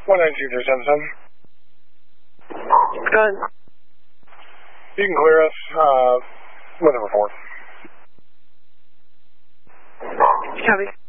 192-377. Go ahead. You can clear us, with number 4. Copy.